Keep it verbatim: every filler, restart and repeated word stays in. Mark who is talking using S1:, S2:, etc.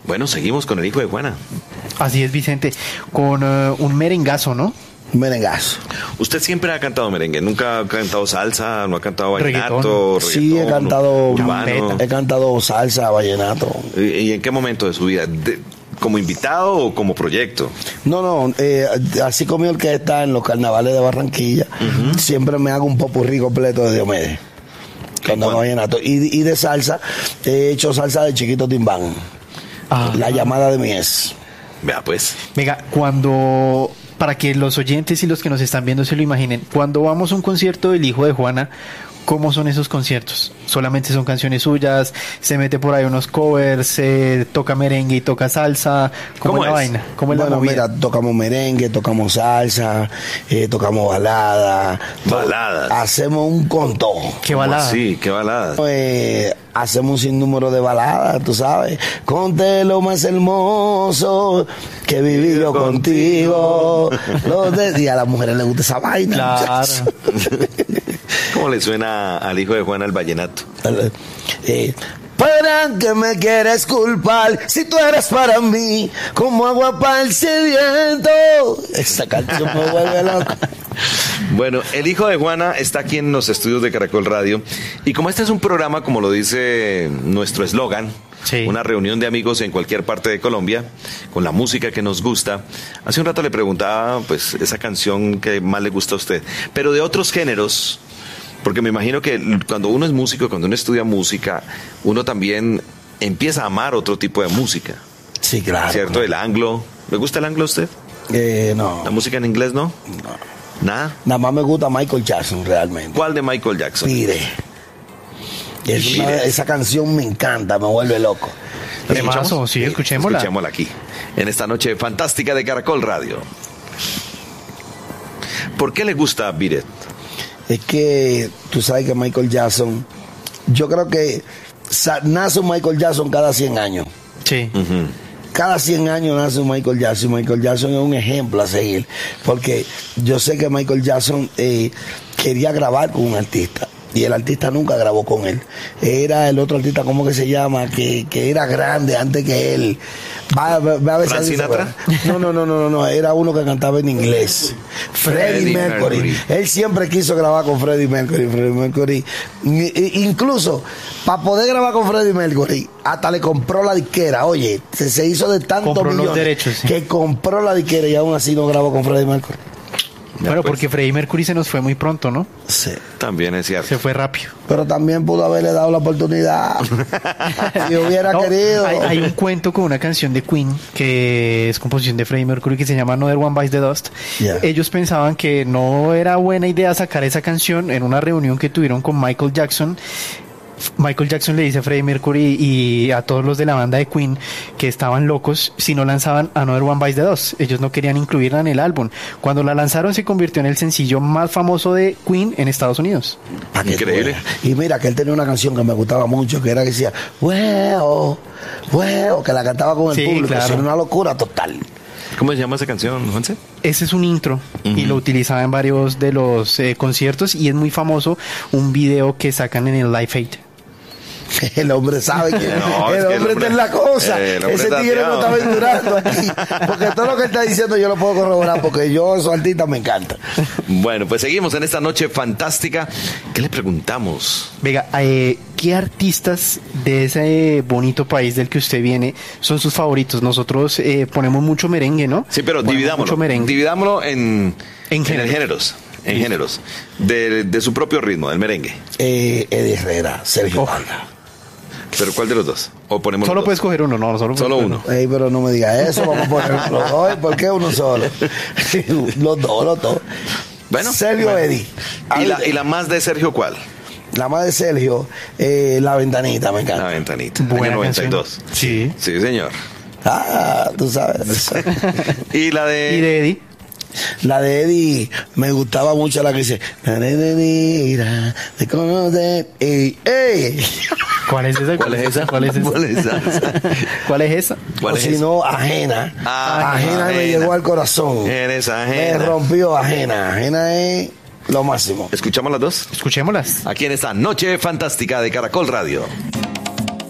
S1: Bueno, seguimos con el hijo de Juana.
S2: Así es, Vicente, con uh, un merengazo, ¿no?
S3: Merengazo.
S1: Usted siempre ha cantado merengue, nunca ha cantado salsa, no ha cantado vallenato,
S3: reggaetón. Sí, he cantado,
S1: urbano.
S3: he cantado salsa, vallenato.
S1: ¿Y, y en qué momento de su vida? De, ¿Como invitado o como proyecto?
S3: No, no, eh, así como el que está en los carnavales de Barranquilla, uh-huh. siempre me hago un popurrí completo de Diomedes. Cuando no vallenato. Y, y de salsa, he hecho salsa de Chiquito Timbán. Ah. La llamada de mi ex.
S1: Vea pues.
S2: Venga, cuando... Para que los oyentes y los que nos están viendo se lo imaginen, cuando vamos a un concierto del hijo de Juana, ¿cómo son esos conciertos? ¿Solamente son canciones suyas? ¿Se mete por ahí unos covers? ¿Se toca merengue y toca salsa? ¿Cómo, ¿Cómo es la vaina? ¿Cómo es
S3: bueno,
S2: la movida?
S3: Mira, tocamos merengue, tocamos salsa, eh, tocamos balada.
S1: Baladas.
S3: Hacemos un contó.
S2: ¿Qué balada?
S1: Sí, qué balada.
S3: Eh, hacemos un sinnúmero de baladas, tú sabes. Conté lo más hermoso que viví yo contigo. Los de... Y a las mujeres les gusta esa vaina.
S2: Claro.
S1: ¿Cómo le suena al hijo de Juana el vallenato?
S3: Eh, ¿Para qué me quieres culpar si tú eres para mí como agua para el sediento? Esa canción me vuelve loco.
S1: Bueno, el hijo de Juana está aquí en los estudios de Caracol Radio y como este es un programa, como lo dice nuestro eslogan, sí. una reunión de amigos en cualquier parte de Colombia con la música que nos gusta, hace un rato le preguntaba pues esa canción que más le gusta a usted, pero de otros géneros. Porque me imagino que cuando uno es músico, cuando uno estudia música, uno también empieza a amar otro tipo de música.
S3: Sí, claro.
S1: ¿Cierto?
S3: Claro.
S1: El anglo. ¿Le gusta el anglo a usted?
S3: Eh, no.
S1: ¿La música en inglés no?
S3: No.
S1: ¿Nada?
S3: Nada más me gusta Michael Jackson, realmente.
S1: ¿Cuál de Michael Jackson?
S3: Pire. Es una, esa canción me encanta, me vuelve loco.
S2: ¿La escuchamos? Sí, escuchémosla.
S1: Escuchémosla aquí, en esta noche fantástica de Caracol Radio. ¿Por qué le gusta Beat It?
S3: Es que tú sabes que Michael Jackson, yo creo que nace un Michael Jackson cada cien años.
S2: Sí.
S1: Uh-huh.
S3: Cada cien años nace un Michael Jackson. Michael Jackson es un ejemplo a seguir. Porque yo sé que Michael Jackson eh, quería grabar con un artista. Y el artista nunca grabó con él. Era el otro artista, ¿cómo que se llama? Que, que era grande antes que él. Va, va, va a ver
S1: ¿Frank
S3: si
S1: Sinatra?
S3: No, no, no, no, no. Era uno que cantaba en inglés. Freddie Mercury. Mercury. Él siempre quiso grabar con Freddie Mercury. Freddie Mercury. Incluso, para poder grabar con Freddie Mercury, hasta le compró la disquera. Oye, se, se hizo de tantos
S2: compró
S3: millones
S2: los derechos, sí.
S3: que compró la disquera y aún así no grabó con Freddie Mercury.
S2: Bueno, pues. Porque Freddie Mercury se nos fue muy pronto, ¿no?
S3: Sí.
S1: También es cierto.
S2: Se fue rápido.
S3: Pero también pudo haberle dado la oportunidad. Si hubiera no, querido.
S2: Hay, hay un cuento con una canción de Queen que es composición de Freddie Mercury que se llama Another One Bites the Dust. Yeah. Ellos pensaban que no era buena idea sacar esa canción en una reunión que tuvieron con Michael Jackson. Michael Jackson le dice a Freddie Mercury y a todos los de la banda de Queen que estaban locos si no lanzaban Another One Bites the Dust. Ellos no querían incluirla en el álbum. Cuando la lanzaron se convirtió en el sencillo más famoso de Queen en Estados Unidos.
S1: Increíble.
S3: Y mira que él tenía una canción que me gustaba mucho, que era que decía huevo, huevo, que la cantaba con el sí, público. Claro. Era una locura total.
S1: ¿Cómo se llama esa canción, Juanse?
S2: Ese es un intro uh-huh. y lo utilizaba en varios de los eh, conciertos y es muy famoso un video que sacan en el Live Aid.
S3: El hombre sabe que no, el, hombre el hombre está en la cosa. Ese tigre no está aventurando aquí. Porque todo lo que está diciendo yo lo puedo corroborar. Porque yo, esos artistas me encantan.
S1: Bueno, pues seguimos en esta noche fantástica. ¿Qué le preguntamos?
S2: Venga, eh, ¿qué artistas de ese bonito país del que usted viene son sus favoritos? Nosotros eh, ponemos mucho merengue, ¿no?
S1: Sí, pero ponemos dividámoslo. Mucho merengue. Dividámoslo en, en, géneros. en géneros. En géneros. De, de su propio ritmo, del merengue.
S3: Eh, Eddie Herrera, Sergio oh. Vargas.
S1: ¿Pero cuál de los dos? ¿O ponemos
S2: solo
S1: los
S2: puedes
S1: dos?
S2: coger uno, no, solo,
S1: solo uno.
S3: Ey, pero no me digas eso, vamos a poner los dos. ¿Por qué uno solo? Los dos, los dos.
S1: Bueno,
S3: Sergio
S1: bueno.
S3: Eddie.
S1: ¿Y la, ¿Y la más de Sergio cuál?
S3: La más de Sergio, eh, La Ventanita, me encanta.
S1: La Ventanita,
S2: buena
S1: año noventa y dos.
S2: Canción. Sí.
S1: Sí, señor.
S3: Ah, tú sabes.
S1: ¿Y la de...?
S2: ¿Y de Eddie?
S3: La de Eddie me gustaba mucho, la que dice de conocer ey, ey.
S2: ¿Cuál es esa?
S1: ¿Cuál es esa?
S2: ¿Cuál es esa?
S1: ¿Cuál es esa?
S2: ¿Cuál es esa?
S1: ¿Cuál
S3: o
S1: es
S3: si
S1: esa?
S3: no, ajena.
S1: Ah,
S3: ajena. Ajena me llegó al corazón.
S1: Eres ajena.
S3: Me rompió ajena. Ajena es lo máximo.
S1: ¿Escuchamos las dos?
S2: Escuchémoslas.
S1: Aquí en esta noche fantástica de Caracol Radio.